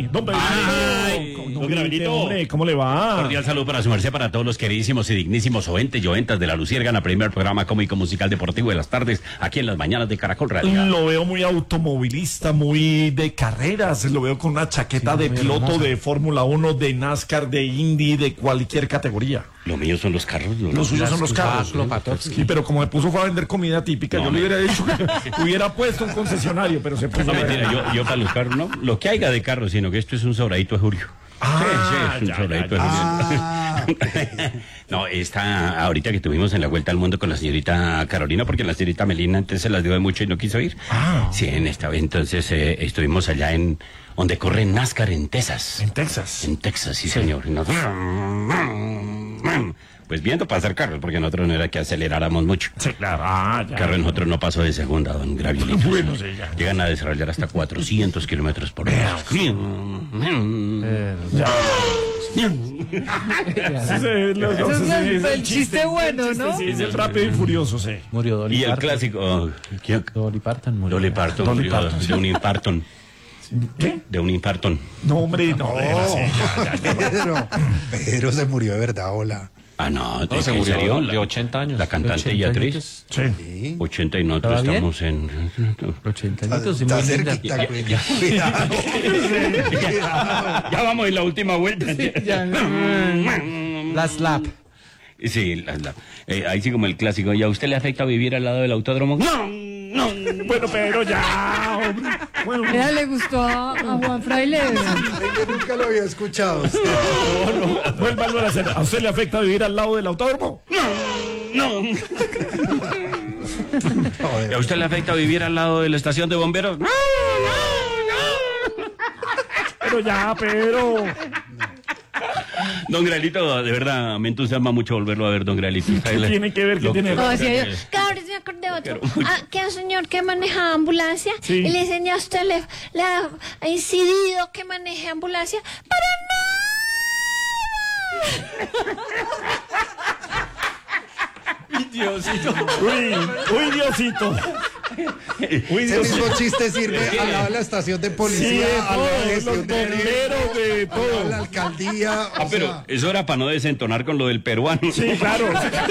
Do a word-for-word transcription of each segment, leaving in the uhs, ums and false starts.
Ay, don Pedrito. Ay, Don don Gravito. Hombre, ¿cómo le va? Cordial saludo para su merced, para todos los queridísimos y dignísimos oyentes y oyentas de La Luciérgana, primer programa cómico musical deportivo de las tardes, aquí en las mañanas de Caracol Radio. Lo veo muy automovilista, muy de carreras. Lo veo con una chaqueta Sí, de muy piloto hermosa. de Fórmula uno, de NASCAR, de Indy, de cualquier categoría. Lo mío son los carros. Los, Los suyos son los carros. Klopatowski. Sí, pero como me puso fue a vender comida típica, No, yo me- le hubiera dicho que hubiera puesto un concesionario, pero se puso. No, mentira, yo, yo para los carros, no, lo que haya de carros, sino que esto es un sobradito de Julio. Ah, sí, sí, es un ya, sobradito ya, de Julio. No, está ahorita que estuvimos en la Vuelta al Mundo con la señorita Carolina, porque la señorita Melina antes se las dio de mucho y no quiso ir. Ah. Sí, en esta vez entonces eh, estuvimos allá en donde corre NASCAR en Texas. En Texas. En Texas, sí, señor. Y nos- Pues viendo pasar carros, porque nosotros no era que aceleráramos mucho. Sí, claro. Ah, ya. El carro de nosotros no pasó de segunda, don Gravilito. Bueno, sí, ya. Llegan a desarrollar hasta cuatrocientos kilómetros por hora. Ya. Sí, sí, los dos, Eso sí, es sí, el chiste bueno, chiste, ¿no? Sí, es el rápido y furioso, sí. Murió Dolly Y el Parton. clásico, oh, ¿quién? Dolly Parton murió. Dolly Parton, Dolly murió Parton, sí. de un infartón. ¿Qué? De un infartón. No, hombre, no, era sí, ya, ya, ya. Pedro, Pedro se murió de verdad, hola. Ah, no, No, se ¿en murió serio? de ochenta años. La cantante De y ochenta actriz. añitos. Sí. Sí. ochenta y nosotros ¿Está bien? estamos en... ochenta Está, añitos y está muy linda. cerquita, cuidado, cuidado, cuidado. Ya vamos en la última vuelta. La slap. Sí, la- la- eh, ahí sí como el clásico. ¿Y a usted le afecta vivir al lado del autódromo? No, no. Bueno, pero ya, hombre. Bueno, Mira, le gustó a, a Juan Fraile. Yo nunca lo había escuchado. vuélvalo a hacer. ¿A usted le afecta vivir al lado del autódromo? No. ¿Y a usted le afecta vivir al lado de la estación de bomberos? No, Pero ya, pero. Don Gralito, de verdad, me entusiasma mucho volverlo a ver, don Gralito. ¿Qué tiene que ver? ¿Qué Lo- tiene No, que decía ver? yo, cabrón, me acordé de otro. Ah, que un señor que maneja ambulancia Sí. y le enseña a usted, le, le ha incidido que maneje ambulancia. ¡Para Diosito. Uy, uy, Diosito. Uy, Ese Diosito. mismo chiste sirve al lado de la estación de Sí, policía, de a la todo, gestión los de bomberos, de a la todo. alcaldía. Ah, o pero sea, eso era para no desentonar con lo del peruano. Sí, claro.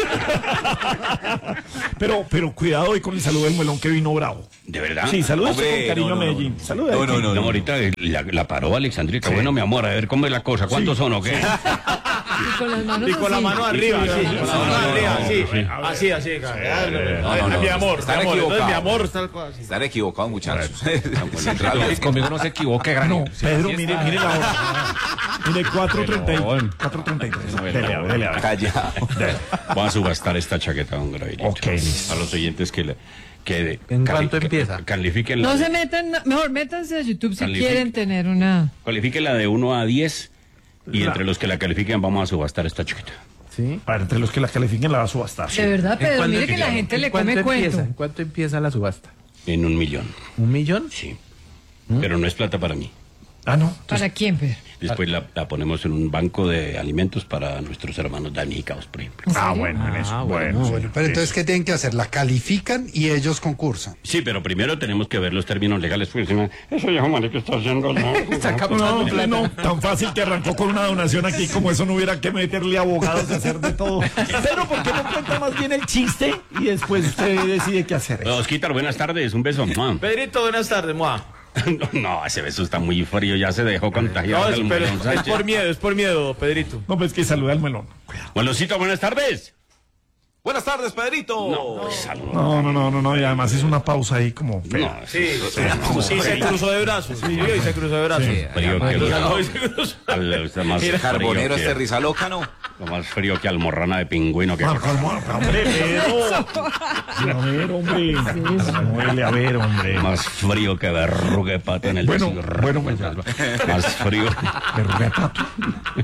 Pero, pero cuidado hoy con el saludo del melón que vino bravo. ¿De verdad? Sí, saludos Hombre, con cariño no, no, a Medellín. no. Saludos. No, no, no. No, ahorita la, la paró Alexandrita. Bueno, mi amor, a ver cómo es la cosa. ¿Cuántos son o qué? Y con las manos Y con la así. mano arriba, sí. Con la mano arriba, sí. sí. Así, así. No, no, no. Mi amor, mi Están amor. Entonces, mi equivocados. amor está así. Están equivocados, muchachos. Conmigo no se equivoque, grano. Pedro, mire, mire la hora. Mire, cuatro treinta y tres. Dele, a ver, dele, a ver. Calla. Voy a subastar esta chaqueta, don Gravilito. Ok, listo. A los oyentes que le... Que ¿En cali- cuánto que- empieza? Califiquen la, No de- se metan, mejor métanse a YouTube si Califique. quieren tener una. califiquen la de uno a diez. Y La- entre los que la califiquen vamos a subastar esta chaqueta. Sí. A ver, entre los que la califiquen la va a subastar. De verdad, Pedro, mire que la gente le come cuento. ¿En cuánto empieza la subasta? En un millón. ¿Un millón? Sí. Pero no es plata para mí. Ah, no. ¿Para quién, Pedro? Después la, la ponemos en un banco de alimentos para nuestros hermanos damnificados, por ejemplo. Ah, bueno, en eso. Ah, bueno, bueno. bueno, pero entonces, ¿qué tienen que hacer? La califican y ellos concursan. Sí, pero primero tenemos que ver los términos legales. Pues, encima, eso ya, marica, está haciendo... No, No, no, no, tan fácil que arrancó con una donación aquí, como eso no hubiera que meterle abogados a hacer de todo. Pero ¿por qué no cuenta más bien el chiste y después usted decide qué hacer? Osquitar, buenas tardes, un beso. Mua. Pedrito, buenas tardes, Moa. No, no, ese beso está muy frío, ya se dejó contagiar. No, del es, pero melón es Sánchez. por miedo, es por miedo, Pedrito. No, pues que saluda al melón. Buenosito, buenas tardes. Buenas tardes, Pedrito. No, saludos. No, no, no, no, no, y además es una pausa ahí como No, fea. Sí, sí, se cruzó de brazos. Sí, y se cruzó de brazos. frío que el, No, se cruzó. al- está más frío Carbonero que- este Rizalócano. lo más frío que almorrana de pingüino que... Marco, Marco, hombre, pero. A ver, hombre. Muele, a ver, hombre. Más frío que verruga de pato en el Bueno, desierto. bueno, pues ya. Más frío. Verruga de pato.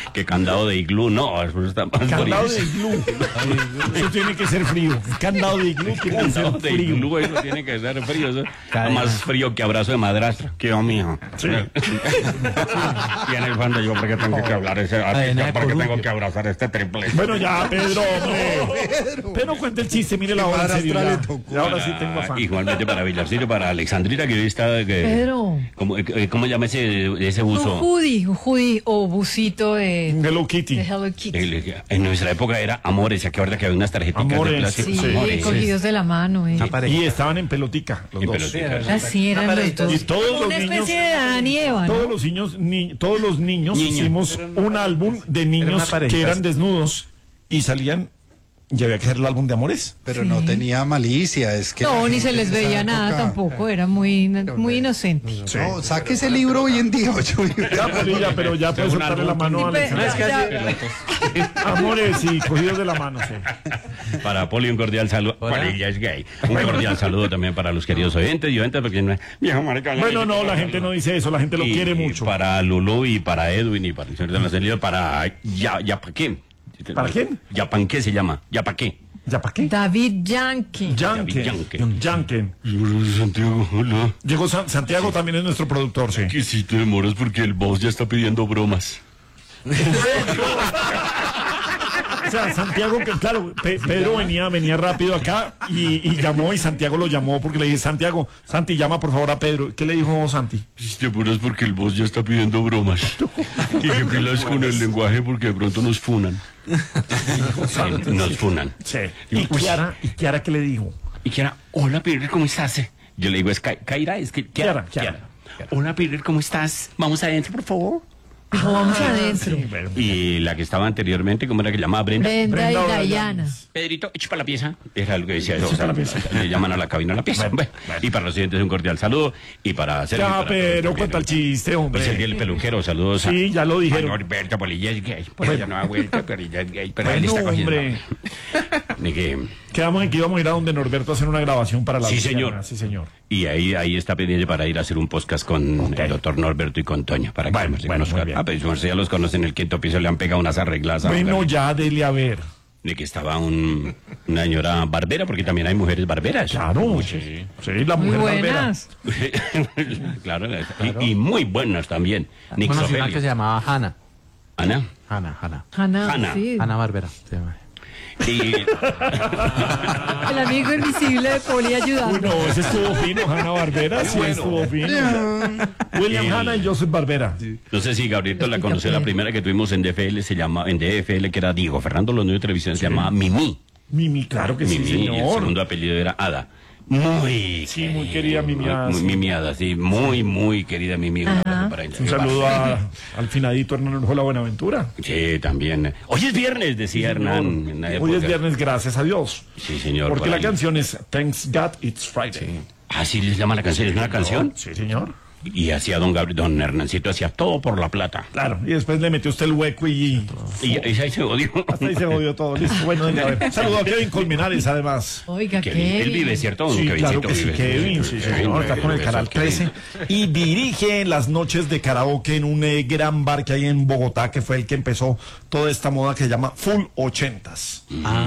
Que candado de iglú, no, eso está más Candado frío. de iglú. Eso tiene que ser frío. Candado de iglú tiene que ser Candado de frío. iglú, eso tiene que ser frío. Eso Cadena. más frío que abrazo de madrastra. ¿Qué va, mijo? Sí. Y en el fondo yo, ¿por qué tengo que hablar ese, Cadena de ¿por qué tengo columpio. que abrazar este triple? Bueno, ya, Pedro, hombre. Pedro, cuenta el chiste, mire la hora en serio. Madrastra Ya. le tocó. Y ahora sí tengo afán. Igualmente para Villarcillo, para Alexandrita, que hoy está... Que, Pedro. ¿cómo, eh, ¿Cómo llama ese, ese Un buzo? hoodie, un hoodie o busito de, Hello Kitty. de Hello Kitty. El- en nuestra época era Amores, ¿se acuerda que había unas tarjetitas Amores, de plástico? Sí, Amores. cogidos de la mano. eh. Y estaban en pelotica, los En dos. pelotica. Así eran los dos. Y todos Como los una niños- especie de Adán y Eva, ¿no? Todos los niños, ni- todos los niños Niño. hicimos un álbum de niños que eran desnudos y salían, y había que hacer el álbum de amores. Pero no tenía malicia, es que... No, la ni se gente les en esa veía nada época- tampoco, era muy, muy inocente. No, saque ese libro hoy en día, ocho. Ya, Polilla, pero ya puedes un soltarle la álbum. mano a Pe- Alexandra. ya- Amores y cogidos de la mano, sí. Para Poli un cordial saludo. Polilla es gay. Un cordial saludo también para los queridos oyentes y oyentes, porque no es viejo marica. Bueno, no, la gente no dice eso, la gente lo Y quiere mucho. Para Lulú y para Edwin y para el señor de la salida, para ya, ya pa' qué. ¿Para quién? Ya pa' qué se llama. Ya pa' qué. ¿Ya para qué? David Yankee. Yanken. Yanken. Yanken. Santiago, hola. Llegó San- Santiago también es nuestro productor, sí. Que si te demoras porque el boss ya está pidiendo bromas. O sea, Santiago, que claro, Pe- Pedro venía, venía rápido acá y, y llamó y Santiago lo llamó porque le dije, Santiago, Santi, llama por favor a Pedro. ¿Qué le dijo Santi? Si te apuras porque el boss ya está pidiendo bromas. Y que pilas con el lenguaje porque de pronto nos funan. Sí, nos funan. Sí. ¿Y Kiara, ¿y Kiara qué le dijo? Y Kiara, hola Peter, ¿cómo estás? Yo le digo, es Ka- Kaira, es que Kiara, Kiara, Kiara. Hola Peter, ¿cómo estás? Vamos adentro, por favor. Dijo, vamos adentro. Y la que estaba anteriormente, ¿cómo era que llamaba Brenda? Brenda y Brenda Dayana. Pedrito, echa para la pieza. Era lo que decía eso. Echa para la pieza. Le llaman a la cabina a la pieza. Bueno, y para los siguientes un cordial saludo. Y para Sergio, Ya, para todos pero también, cuenta el ¿no? chiste, Pues el día hombre. del peluquero, saludos. a- Sí, ya lo dijeron. a Norberto Polilla es gay. Pues ya no ha vuelto, pero ya es gay. Pero él Bueno, está cogiendo. hombre. Ni que- Quedamos en que íbamos a ir a donde Norberto a hacer una grabación para la Sí, Luciana. señor. Sí, señor. Y ahí, ahí está pendiente para ir a hacer un podcast con Ok. el doctor Norberto y con Toña. Para que Bueno, se bueno, conozcan. muy bien. Ah, pues su merced ya los conocen en el quinto piso, le han pegado unas arregladas. a Bueno, García. ya dele a ver. De que estaba un, una señora barbera, porque también hay mujeres barberas. Claro. Sí, sí, la Muy mujer barbera. buenas. claro, y, y muy buenas también. Conocí una que se Nixofelio. llamaba Hanna. Ana. Hanna, Hanna. Hanna, Hanna. sí. Hanna Barbera. se llama. Y, El amigo invisible de Poli ayudando. Uy, no, ese estuvo fino, Hanna Barbera, sí estuvo fino. William El- Hanna y Joseph Barbera. no sé si Gabrielito la conoció, la primera que tuvimos en D F L se llama, en D F L, que era Diego Fernando Los Niños de Televisión, se llamaba Mimi. Mimi, claro que sí, Mimi, y el señor. segundo apellido era Ada. Muy Sí, muy querida Mimi Ada, Muy, sí. Mimi Ada, sí, muy, muy querida Mimi. Un abrazo para ella. Un saludo a- al finadito Hernán Orjola Buenaventura. Sí, también. Hoy es viernes, decía Hernán. en la Hoy época. es viernes, gracias a Dios. Sí, señor. Porque por la ahí. canción es Thanks God It's Friday. Ah, sí, les llama la canción, es una canción. Sí, señor. Y hacía don Gabriel, don Hernancito, hacía todo por la plata. Claro, y después le metió usted el hueco y Y, y ahí se odió. hasta ahí se jodió todo. Listo, bueno, dele a ver. Saludo a Kevin Colmenares, además. Oiga, Kevin, ¿qué? él vive, ¿cierto? Don Sí, claro Kevincito que sí, vive. Kevin, sí, señor, está con el Beso, canal Kevin. trece y dirige las noches de karaoke en un eh, gran bar que hay en Bogotá, que fue el que empezó toda esta moda que se llama Full Ochentas.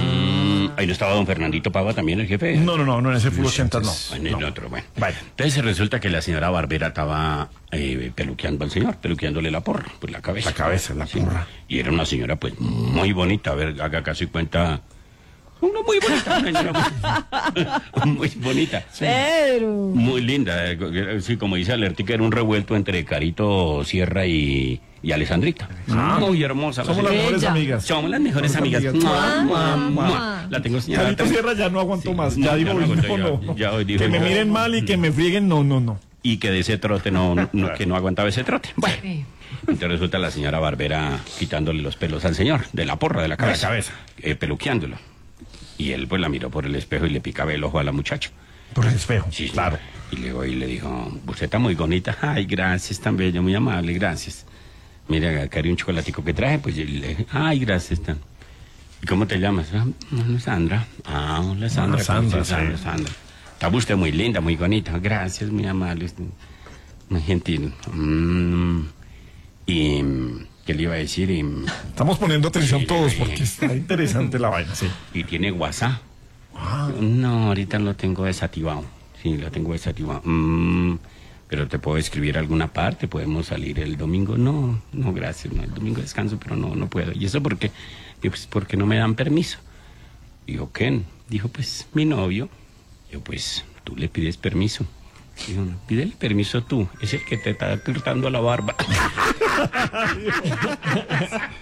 Ah, ahí no estaba don Fernandito Pava también, el jefe. No, no, no, no en ese Full Ochentas, no. En el no. otro, bueno. Vale. Entonces resulta que la señora Barbera estaba eh, peluqueando al señor, peluqueando la porra, pues la cabeza. La cabeza, la porra. Y era una señora, pues, muy bonita. A ver, haga casi cuenta. Una muy bonita, una señora muy, muy bonita. Pedro. Muy linda. eh, Sí, como dice Alertica, era un revuelto entre Carito Sierra y, y Alessandrita. Muy hermosa. la Somos las señora. mejores Bella. amigas. Somos las mejores Somos amigas. amigas. Mua, mua, Mua. mua. La tengo señalada. Carito Sierra ya no aguantó más. No, Ya ya dijo, no no, aguantó, no, ya- no. ya hoy dijo, Que me no. miren mal y que me frieguen, no, no, no. Y que de ese trote no, no- que no aguantaba ese trote. Bueno, Sí. entonces resulta la señora Barbera quitándole los pelos al señor, de la porra, de la cabeza. cabeza. eh, peluqueándolo. Y él pues la miró por el espejo y le picaba el ojo a la muchacha. Por el espejo. Sí, claro. Y luego y le dijo, usted está muy bonita. Ay, gracias, tan bello, muy amable, gracias. Mira, acá hay un chocolatico que traje, pues y le ay, gracias, tan. ¿Y cómo te llamas? Ah, hola, Sandra. Ah, hola, Sandra. Ah, Sandra, Sí, Sandra, sí. Sandra. Está usted muy linda, muy bonita. Gracias, muy amable, usted, muy gentil. Mm, y, ¿Qué le iba a decir? Y, Estamos poniendo atención todos porque está interesante la vaina, sí. y tiene WhatsApp. No, ahorita lo tengo desactivado. Sí, lo tengo desactivado. Mm, pero te puedo escribir alguna parte, podemos salir el domingo. No, no, gracias, no, el domingo descanso, pero no, no puedo. ¿Y eso por qué? Digo, pues porque no me dan permiso. Dijo, ¿quién? Dijo, pues mi novio. Yo, pues tú le pides permiso. Dijo, no, pídele permiso tú, es el que te está cortando la barba.